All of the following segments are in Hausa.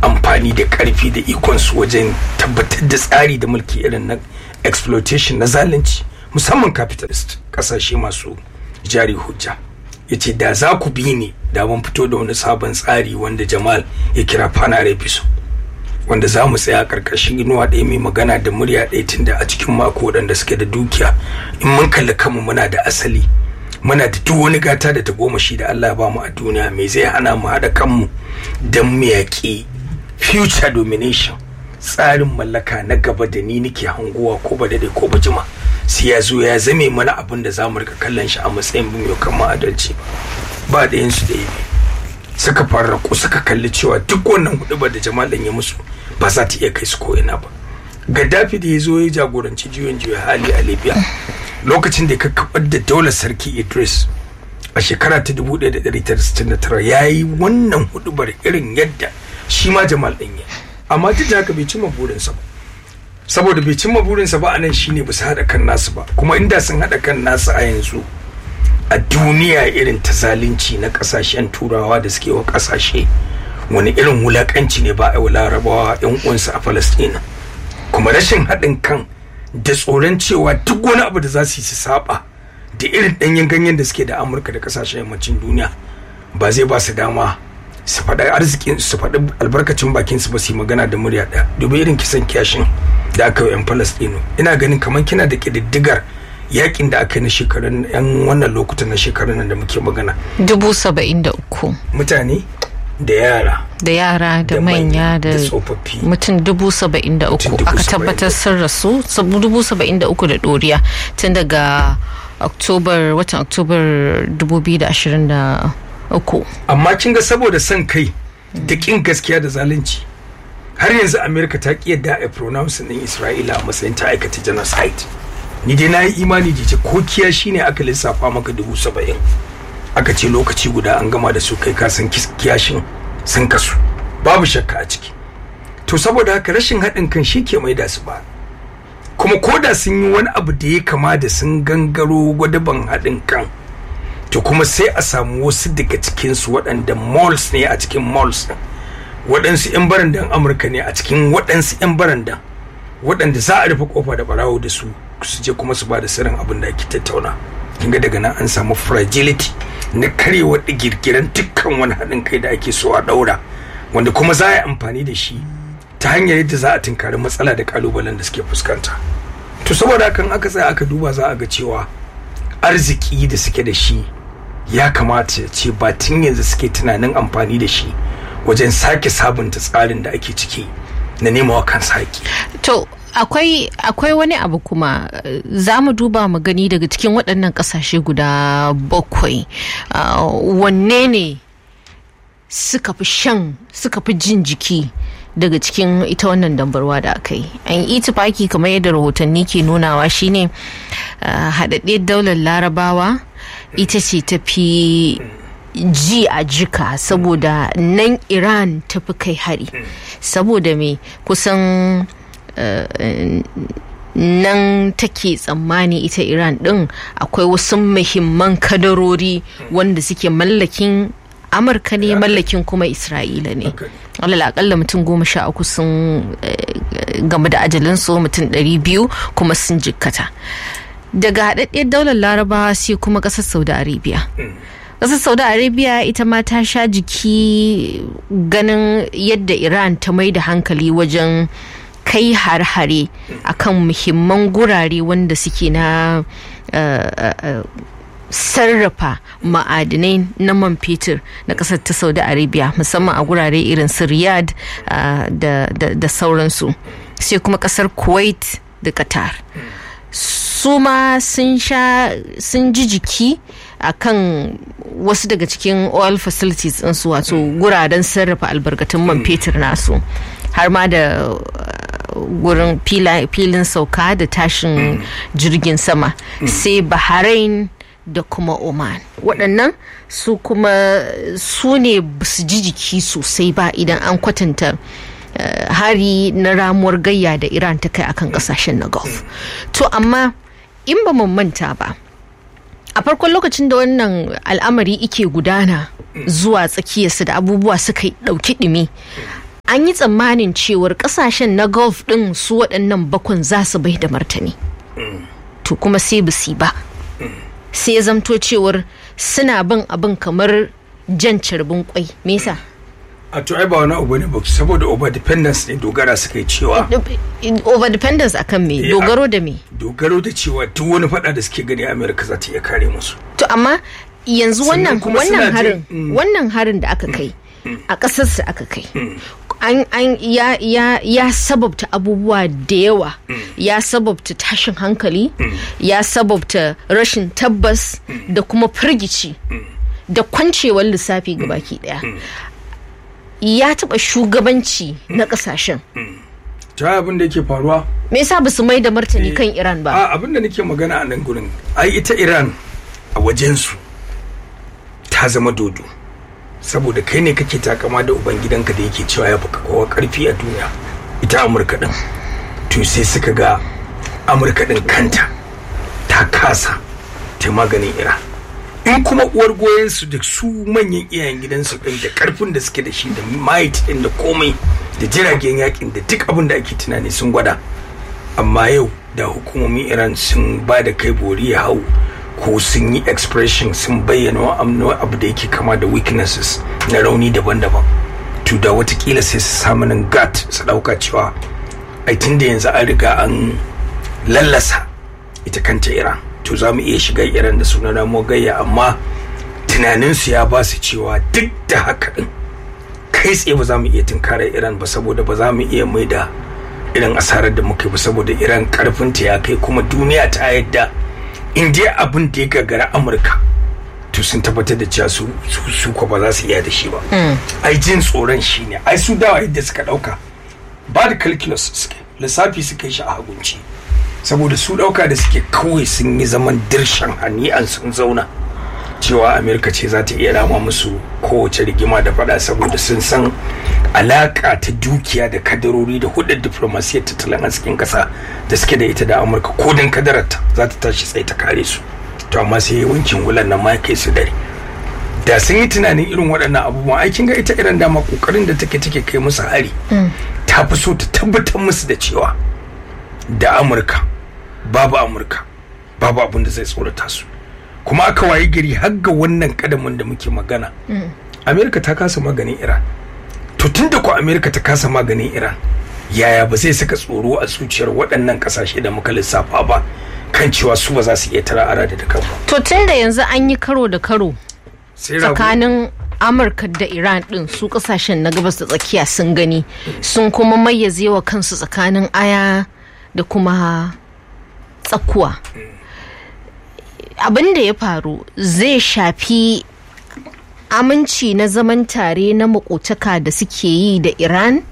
amfani da karfi da ikonsu wajen tabbatar da tsari da mulki irin na exploitation na zalunci, musamman capitalist kasashe masu jari hujja. Ya ce da za ku bi ni da mun fito da wani sabon tsari wanda Jamal ya kira Pan-Arabism, wanda za mu tsaya karkashin inuwa ɗaya mai magana da murya ɗaya, tunda a cikin mako waɗanda suke da dukiya in mun kalli kanmu muna da asali, muna da duk wani gata da ta goma shi da Allah ya ba mu a duniya. Me zai hana mu haɗa kanmu don mu yaƙi future domination, tsarin mallaka na gaba da ni nake hanguwa ko ba daidai ko ba jima sai ya zo ya zame mana abin da za mu rika kallon shi a matsayin bin yau kan adalci ba da yansu da yi suka farraku suka kalli cewa duk wannan hudubar da Jamal ɗin ya musu ba za ta iya kai su ko'ina ba. Gaddafi da ya zo ya jagoranci juyin juya hali a Libya lokacin da ya kakkabar da daular sarki Idris a shekara ta 1969 ya yi wannan hudubar irin yadda shi ma Jamal ɗin ya, amma duk da haka bai cimma burinsa ba. Saboda bai cimma burinsa ba a nan shine ba su haɗa kan nasu ba, kuma inda sun haɗa kan nasu a yanzu a duniya irin ta zalunci na kasashen turawa da suke wa kasashe wani irin wulakanci ne ba a larabawa yan uwansu a Palestina. Kuma rashin haɗin kan da tsoron cewa duk wani abu da za su yi su saba da irin ɗanyen ganyen da suke da Amurka da kasashen yammacin duniya ba zai ba su dama su faɗa arzikin su faɗi albarkacin bakin su ba su yi magana da murya ɗaya. Dubi irin kisan kiyashin da aka yi yan Palestina. Ina ganin kamar kina da ƙididdigar yakin da aka yi na shekarun yan wannan lokutan na shekarun nan da muke magana 73,000 mutane da yara da manya da tsofaffi, mutum 73,000 aka tabbatar sun rasu, 73,000 da ɗoriya tun daga watan oktobar 2023. Amma kin ga saboda son kai da kin gaskiya da zalunci har yanzu Amerika ta ki yadda a pronounce din Isra'ila a matsayin ta aikata genocide. Ni dai na yi imani da ce ko kiyashi ne aka lissafa maka 70,000 aka ce lokaci guda an gama da su, kai ka san kiyashin sun kasu babu shakka a ciki. To saboda haka rashin haɗin kan shi ke mai da su ba, kuma ko da sun yi wani abu da ya kama da sun gangaro gwadaban haɗin kan, to kuma sai a samu wasu daga cikinsu waɗanda malls ne a cikin malls, waɗansu 'yan barandan Amurka ne a cikin waɗansu 'yan barandan, waɗanda za a rufe kofa da barawo da su je kuma su ba da sirrin abin da ake tattauna. Kinga daga nan an samu fragility na karewa girgiran dukkan wani haɗin kai da ake so a ɗaura, wanda kuma za a yi amfani da shi ta hanyar yadda za a tunkari matsala da kalubalen da suke fuskanta. To saboda hakan aka tsaya aka duba za a ga cewa arziki da suke da shi ya kamata ce ba tun yanzu suke tunanin amfani da shi wajen sake sabunta tsarin da ake ciki na nemawa kansa haƙi. To akwai wani abu kuma za mu duba mu gani daga cikin waɗannan ƙasashe guda 7 wanne ne suka fi jin jiki daga cikin ita wannan dambarwa da aka yi. An yi itifaki kamar yadda rahotanni ke nunawa shine haɗaɗɗiyar daular Larabawa ita ce ta fi ji a jika, saboda nan Iran ta fi kai hari, saboda me kusan nan take tsammani ita Iran din akwai wasu muhimman kadarori wanda suke mallakin Amurka ne, mallakin kuma Isra'ila ne. alal akalla mutum 13 sun game da ajalinsu, mutum 200 kuma sun jikkata. Daga haɗaɗɗiyar daular Larabawa sai kuma ƙasar Saudi Arabia. Ƙasar Saudi Arabia ita ma ta sha jiki ganin yadda Iran ta mai da hankali wajen kai har-hare akan muhimman gurare wanda suke na sarrafa ma'adinai na man fetur na kasar ta Saudi Arabia, musamman a gurare irin su Riyadh da sauransu, sai kuma kasar Kuwait da Qatar. Su ma sun ji jiki akan wasu daga cikin oil facilities ɗinsu, wato guraren sarrafa albarkatun man fetur nasu, har ma da gurin filin sauka da tashin jirgin sama. Sai Bahrain da kuma Oman. Waɗannan su kuma su ne su ji jiki sosai ba idan an kwatanta hari na ramuwar gayya da Iran ta kai akan kasashen na Gulf. To amma in ba mun manta ba, a farkon lokacin da wannan al'amari ike gudana zuwa tsakiyarsa da abubuwa suka ɗauki ɗumi, an yi tsammanin cewar kasashen na Gulf din su waɗannan bakon za su bai da martani to kuma sai bisi ba sai zamto cewar suna bin abin kamar jan carbin kwai me yasa a to ai ba wani abu ne ba saboda over dependence ne dogara suka yi cewa over dependence akan me dogaro da me dogaro da cewa duk wani fada da suke gani America za ta iya kare musu to amma yanzu wannan harin da aka kai a kasar su aka kai ya sababta abubuwa da yawa ya sababta tashin hankali ya sababta rashin tabbas da kuma firgici da kwancewar lissafi gabaki daya ya taba shugabanci na kasashen ta abin da yake faruwa me yasa ba su mai da martani kan Iran ba abin da nake magana a nan gurin ai ita Iran a wajensu ta zama dodo saboda kai ne kake takama da ubangidanka da yake cewa ya fi kowa karfi a duniya ita Amurka din to sai suka ga Amurka din kanta ta kasa ta maganin Iran in kuma uwar goyensu da su manyan iyayen gidansu din da karfin da suke da shi da might din da komai da jiragen yakin da duk abin da ake tunani sun gwada amma yau da hukumomin Iran sun ba da kai bori ya hau ko sun yi expression sun bayyana abu da yake kama da weaknesses na rauni daban-daban to da watakila sai su samu nan gut su dauka cewa ai tun da yanzu an riga an lallasa ita kanta Iran to za mu iya shiga Iran da sunan ramogayya amma tunaninsu ya ba su cewa duk da haka din kai tsaye ba za mu iya tunkarar Iran ba saboda ba za mu iya mai da irin asarar da muka yi ba saboda Iran karfinta ya kai kuma duniya ta yadda in dai abin da ya gagara Amurka to sun tabbatar da cewa su ko ba za su iya da shi ba ai jin tsoron shi ne ai su dawa yadda suka dauka ba da calculus suke lissafi suka yi shi a hagunci saboda su dauka da suke kawai sun yi zaman dirshan hani'an sun zauna cewa Amerika ce za ta iya rama musu kowace rigima da fada saboda sun san alaka ta dukiya da kadarori da hudar diplomasiyar tattalin arzikin kasa da suke da ita da Amurka ko dan kadararta za ta tashi tsaye ta kare su to amma sai yawancin wulan nan ma kai su dare da sun yi tunanin irin waɗannan abubuwan aikin ga ita irin dama kokarin da take kai musu hari ta fi so ta tabbatar musu da cewa da Amurka babu abin da zai tsorata su kuma aka wayi gari har ga wannan kadamin da muke magana Amerika ta kasa maganin Iran to tunda ko Amerika ta kasa maganin Iran yaya ba zai saka tsoro a zuciyar waɗannan kasashe da muka lissafa ba kan cewa su ba za su iya tara ara da kansu to tunda yanzu an yi karo da karo tsakanin Amurka da Iran din su kasashen na gabas da tsakiya sun gani sun kuma mayyaze wa kansu tsakanin aya da kuma tsakuwa abin da ya faru zai shafi aminci na zaman tare na makotaka da suke yi da Iran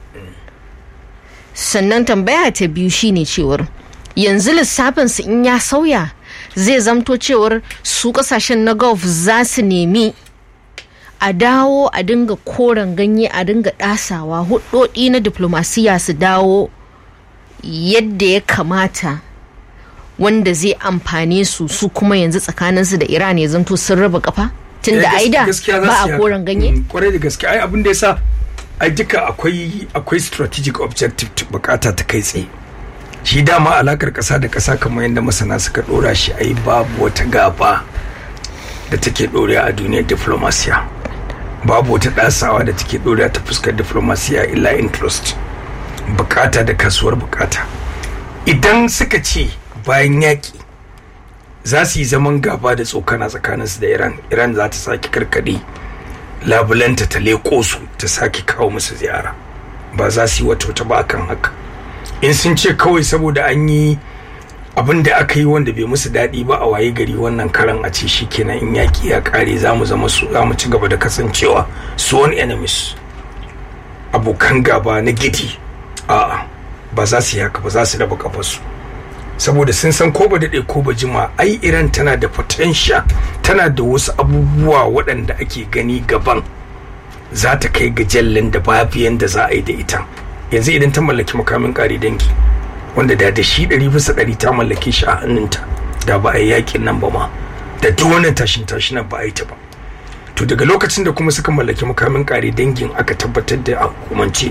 sannan tambaya ta biyu shine cewar yanzu lissafinsu in ya sauya zai zamto cewar su kasashen na Gulf za su nemi a dawo a dinga koren ganye a dinga dasawa hudodi na diplomasiya su dawo yadda ya kamata wanda zai amfane su kuma yanzu tsakaninsu da Iran ya zanto sun raba kafa tunda aida ba a koren ganye kwarai da gaske ai abin da yasa ai duka akwai strategic objective bukata ta kai tsaye shi dama alakar kasa da kasa kamar yadda masana suka dora shi ai babu wata gaba da take doriya a duniyar diplomasiya babu wata dasawa da take doriya ta fuskar diplomasiya illa interest bukata da kasuwar bukata idan suka ce bayan yaƙi za su yi zaman gaba da tsokana tsakaninsu da Iran za ta sake karkade labulanta ta leƙo su ta sake kawo musu ziyara ba za su yi wata ba akan haka in sun ce kawai saboda an yi abin da aka yi wanda bai musu daɗi ba a waye gari wannan karan a ce shi kenan in yaƙi ya ƙare za mu ci gaba da kasancewa sworn enemies abokan gaba na gidi a'a ba za su yi haka ba za su raba kafarsu saboda sun san ko ba daɗe ko ba jima ai Iran tana da potential tana da wasu abubuwa waɗanda ake gani gaban za ta kai ga jallin da babu yanda za a yi da ita yanzu idan ta mallaki makamin ƙari dangi wanda da shi 100% ta mallake shi a hannunta da ba a yi yakin nan ba ma da duk wannan tashin ba a yi ta ba to daga lokacin da kuma suka mallaki makamin ƙari dangin aka tabbatar da a hukumance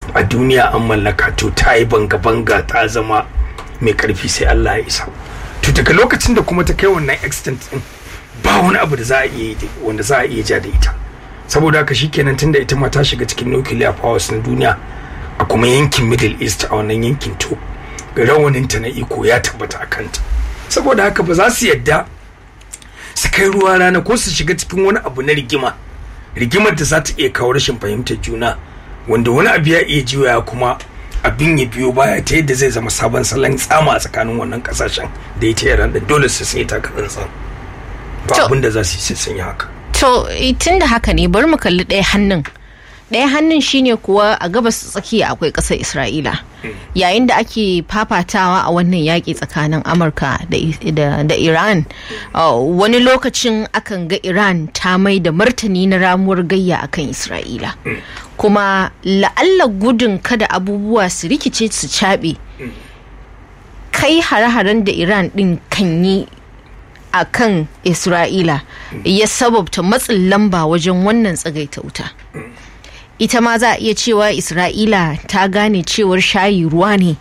a duniya an mallaka to ta yi banga-banga ta zama mai karfi sai Allah ya isa. To daga lokacin da kuma ta kai wannan extent din ba wani abu da za a iya wanda za a iya ja da ita, saboda haka shikenan tunda ita ma ta shiga cikin nuclear powers na duniya a kuma yankin Middle East, a wannan yankin to rawaninta na iko ya tabbata a kanta, saboda haka ba za su yadda su kai ruwa rana ko su shiga cikin wani abu na rigimar da za ta iya kawo rashin fahimtar juna, wanda wani abu ya iya juya kuma abin ya biyo baya ta yadda zai zama sabon salon tsama a tsakanin wannan kasashen da ita Iran da dole su sai ta katsantsan ba abin da za su yi sanya haka. To tun da haka ne bari mu kalli ɗaya hannun shine kuwa a gabas tsakiya akwai ƙasar Isra'ila, yayin da ake fafatawa a wannan yaƙi tsakanin Amurka da Iran. Wani lokacin akan ga Iran ta mai da martani na ramuwar gayya akan Isra'ila, kuma la'alla gudun kada abubuwa su rikice su caɓe, kai hare-haren da Iran ɗin kan yi a kan Isra'ila ya sababta matsin lamba wajen wannan tsagaita wuta. Ita ma za a iya cewa Isra'ila ta gane cewar shayi ruwa ne.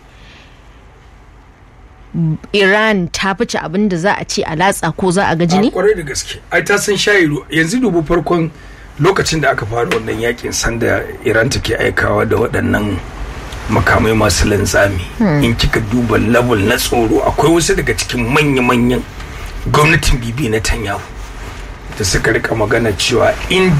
Iran ta fice abin da za a ce a latsa ko za a ga jini? Kwarai da gaske. Ai ta san shayi ruwa. Yanzu dubu farkon lokacin da aka fara wannan yakin sanda Iran take aikawa da waɗannan makamai masu linzami. In kika duba level na tsoro, akwai wasu daga cikin manya-manyan gwamnatin Bibi Netanyahu da suka rika magana cewa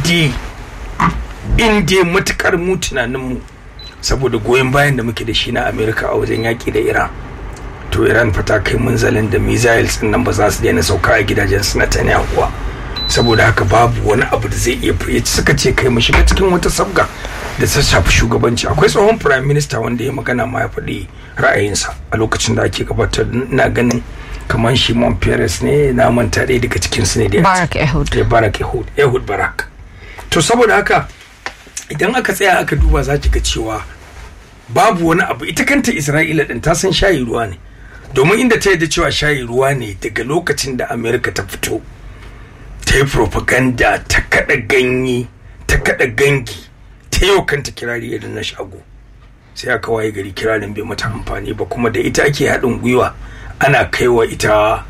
inda matukar mu tunaninmu saboda goyon bayan da muke da shi na Amerika a wajen yaki da Iran, to Iran fa ta kai munzalin da missiles din nan ba za su daina sauka a gidajen su na Netanyahu, saboda haka babu wani abu da zai iya fiye. Suka ce kai mu shiga cikin wata sabga da ta shafi shugabanci. Akwai tsohon prime minister wanda ya magana ma ya faɗi ra'ayinsa a lokacin da ake gabatar, ina ganin kamar Shimon Peres ne, na manta ɗaya daga cikin su ne da Barak Ehud Barak. To saboda haka idan aka tsaya aka duba za ki ga cewa babu wani abu. Ita kanta Isra'ila din ta san shayi ruwa ne, domin inda ta yadda cewa shayi ruwa ne daga lokacin da Amerika ta fito ta yi propaganda, ta kada ganye, ta kada gangi, ta yi kanta kirari irin na shago, sai aka waye gari kirarin bai mata amfani ba, kuma da ita ake haɗin gwiwa ana kaiwa ita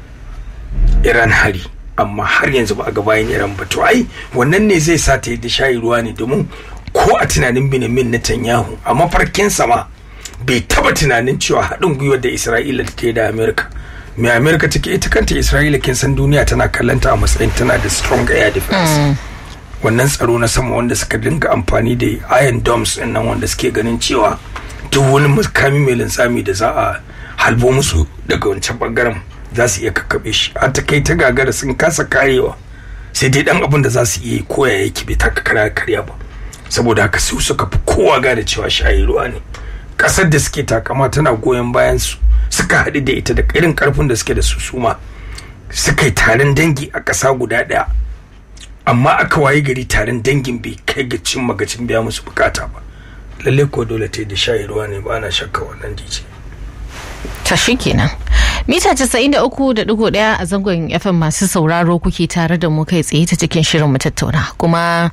Iran hari, amma har yanzu ba a ga bayan Iran ba. To ai wannan ne zai sa ta yadda shayi ruwa ne, domin ko a tunanin Benjamin Netanyahu a mafarkinsa ma bai taba tunanin cewa haɗin gwiwar da Isra'ila ta yi da Amerika. Me Amerika take, ita kanta Isra'ila kin san duniya tana kallanta a matsayin tana da strong air defense. Wannan tsaro na sama wanda suka dinga amfani da iron domes din nan, wanda suke ganin cewa duk wani makami mai lintsami da za a halbo musu daga wancan bangaren za su iya kakkabe shi. A ta kai ta gagara sun kasa karewa, sai dai dan abin da za su iya koya yake bai taka karya ba. Saboda haka su suka fi kowa gane cewa shayi ruwa ne. Kasar da suke takama tana goyon bayan su, suka haɗu da ita da irin karfin da suke da su suma, suka yi taron dangi a ƙasa guda ɗaya, amma aka waye gari taron dangin bai kai ga cin magacin biya musu bukata ba. Lalle ko dole ta yi da shayi ruwa ne, ba na shakka wannan DJ. Ta shi kenan. Mita 93.1 a zangon FM masu sauraro kuke tare da mu kai tsaye ta cikin shirin mu tattauna, kuma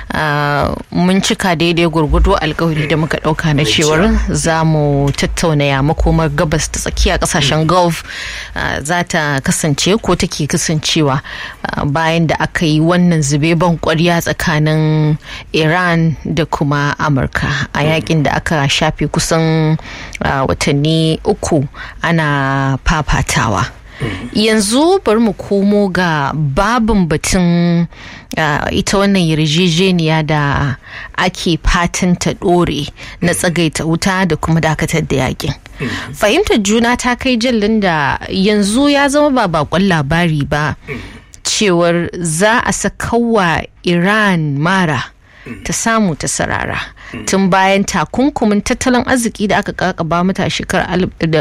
mun cika daidai gurgudu alkawari da muka dauka na cewar za mu tattauna ya makomar gabas ta tsakiya, kasashen Gulf za ta kasance ko take kasancewa bayan da aka yi wannan zube ban kwarya tsakanin Iran da kuma Amurka a yakin da aka shafe kusan watanni 3 ana fafatawa. Yanzu bari mu komo ga babin batun ita wannan yarjejeniya da ake fatan ta dore na tsagaita wuta da kuma dakatar da yakin. Fahimtar juna ta kai jallin da yanzu ya zama ba bakon labari ba cewar za a sakawa Iran mara ta samu ta sarara tun bayan takunkumin tattalin arziki da aka kakaba mata shekarar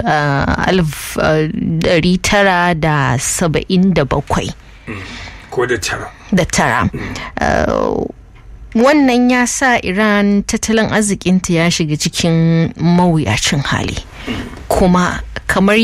1977 ko da tara. Wannan ya sa Iran tattalin arzikinta ya shiga cikin mawuyacin hali, kuma kamar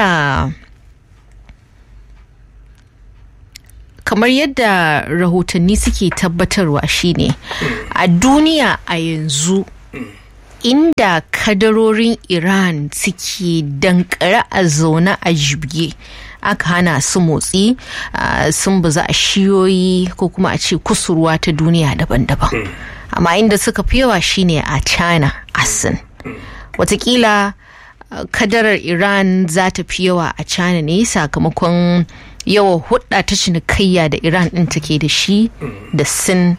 yadda rahotanni suke tabbatarwa shine a duniya a yanzu inda kadarorin Iran suke dankare a zaune a jibge, aka hana su motsi, sun baza a shiyoyi ko kuma a ce kusurwa ta duniya daban-daban. Amma inda suka fi yawa shine a China, a Sin. Watakila kadarar Iran za ta fi yawa a China ne sakamakon yawan hudda ta cinikayya da Iran din take da shi da Sin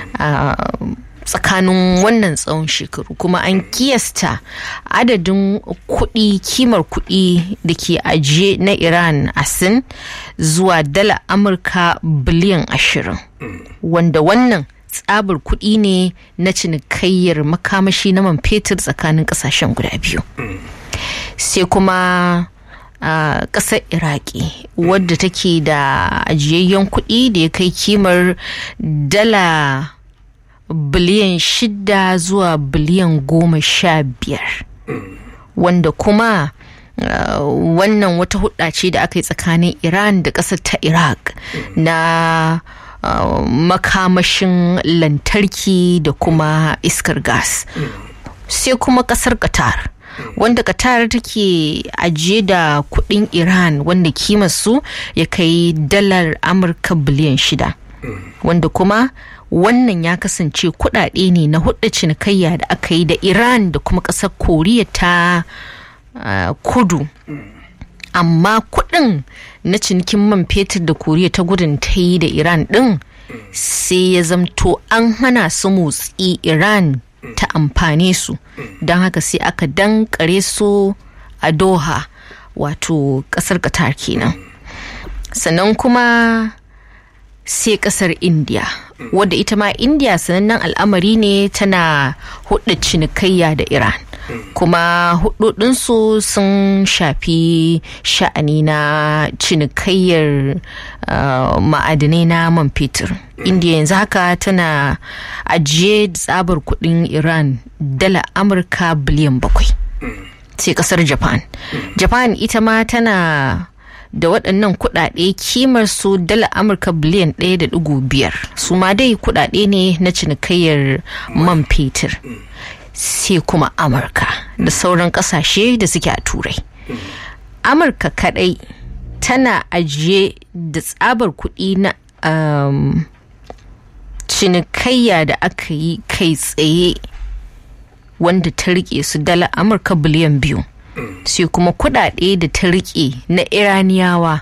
tsakanin wannan tsawon shekaru. Kuma an kiyasta adadin kuɗi, kimar kuɗi da ke ajiye na Iran a Sin zuwa dala Amurka biliyan 20, wanda wannan tsabar kuɗi ne na cinikayyar makamashi na man fetur tsakanin ƙasashen guda biyu. Sai kuma ƙasar Iraki wadda take da ajiyayyen kuɗi da ya kai kimar dala biliyan 6 zuwa biliyan 15, wanda kuma wannan wata hudda ce da aka yi tsakanin Iran da ƙasar ta Iraq na makamashin lantarki da kuma iskar gas. Sai kuma ƙasar Qatar, wanda Qatar take ajiye da kudin Iran wanda kimarsu ya kai dalar Amurka biliyan 6, wanda kuma wannan ya kasance kudade ne na hudda cinikayya da aka yi da Iran da kuma kasar Koriya ta kudu. Amma kudin na cinikin man fetur da Koriya ta gudun ta yi da Iran din sai ya zamto an hana su motsi Iran ta amfane su, don haka sai aka dankare su a Doha, wato kasar Qatar kenan. Sannan kuma sai kasar India, wadda ita ma India sanannen al'amari ne, tana hudda cinikayya da Iran, kuma hudodinsu sun shafi sha'ani na cinikayyar ma'adinai na man fetur. India yanzu haka tana ajiye tsabar kudin Iran dala Amurka biliyan 7. Sai kasar Japan ita ma tana da waɗannan kuɗaɗe kimar su dala Amurka biliyan 1.5, su ma dai kuɗaɗe ne na cinikayyar man fetur. Sai kuma Amurka da sauran ƙasashe da suke a Turai. Amurka kaɗai tana ajiye da tsabar kuɗi na cinikayya da aka yi kai tsaye wanda ta rike su dala Amurka biliyan 2. Sai kuma kudade da ta rike na Iraniyawa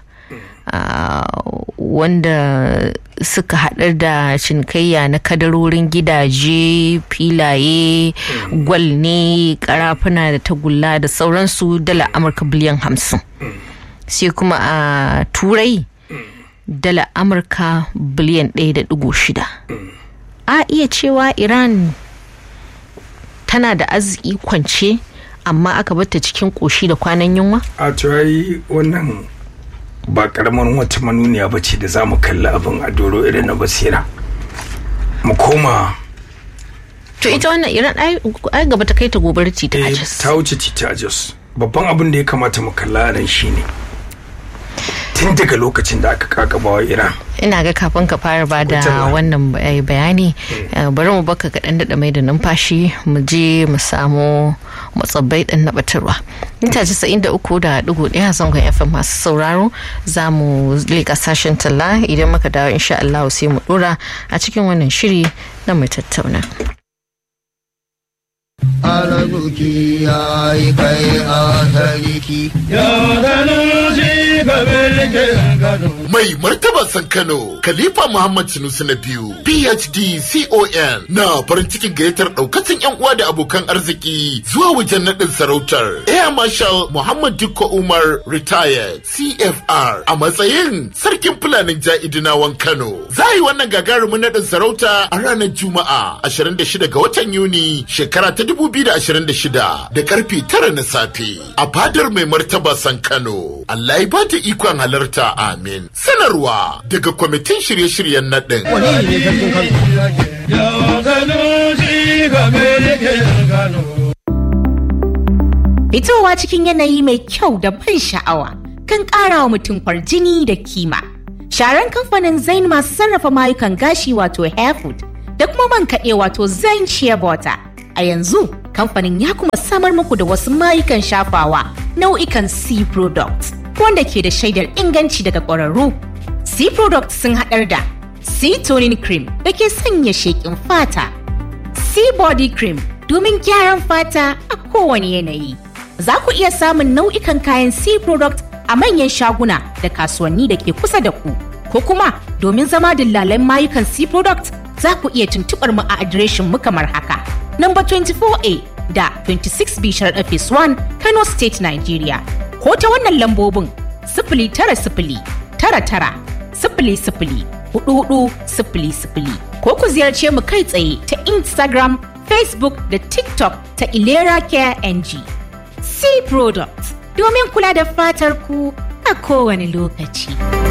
wanda suka haɗar da cinikayya na kadarorin gidaje, filaye, gwal ne, karafuna da tagulla da sauransu dala Amurka biliyan 50. Sai kuma a Turai dala Amurka biliyan 1.6. A iya cewa Iran tana da arziki kwance amma aka bata cikin koshi da kwanan yunwa? A turai wannan ba karamar wata manuniya ba ce da za mu kalli abin a doro irin na basira. Mu koma. To ita wannan Iran ai gaba ta kai ta gobar tita a Jos. Ta wuce tita a Jos. Babban abin da ya kamata mu kalla nan shine tun daga lokacin da aka kakabawa Iran. Ina ga kafin ka fara ba da wannan bayani, bari mu baka kaɗan daɗa mai da numfashi mu je mu samu matsabbai ɗan naɓatarwa. Mita 93.1 zangon FM masu sauraro, za mu leƙa sashen talla, idan muka dawo insha Allah sai mu ɗora a cikin wannan shiri na mu tattauna. Arabuki ya yi kai a sariki ya gano shi Kano. Mai martaba san Kano, Khalifa Muhammad Sanusi na biyu, PhD CON, na farin cikin gayyatar daukacin yan uwa da abokan arziki zuwa wajen naɗin sarautar Air Marshal Muhammad Dikko Umar retired CFR a matsayin sarkin Fulanin Ja'idinawan Kano. Za a yi wannan gagarumin naɗin sarauta a ranar Juma'a 26 ga watan Yuni shekara ta 2026 da karfe 9 na safe a fadar mai martaba san Kano. Allah ya bata ikon halarta, amin. Sanarwa daga kwamitin shirye-shiryen naɗin. Fitowa cikin yanayi mai kyau da ban sha'awa kan ƙara wa mutum kwarjini da kima. Sharan kamfanin Zain masu sarrafa mayukan gashi wato Hairfood da kuma man kaɗe wato Zain Shea Butter A yanzu kamfanin ya kuma samar muku da wasu mayukan shafawa nau'ikan C products wanda ke da shaidar inganci daga ƙwararru. C products sun haɗar da C toning cream da ke sanya sheƙin fata, C body cream domin gyaran fata a kowane yanayi. Za ku iya samun nau'ikan kayan C product a manyan shaguna da kasuwanni da ke kusa da ku, ko kuma domin zama dillalan mayukan C product za ku iya tuntuɓar mu a adireshin mu kamar haka. Number 24A da 26B Sharaɗa Phase 1 Kano State, Nigeria. Ko ta wannan lambobin 0909900004400 ko ku ziyarce mu kai tsaye ta Instagram, Facebook da TikTok ta Ilera Care NG. C Products domin kula da fatar ku a kowane lokaci.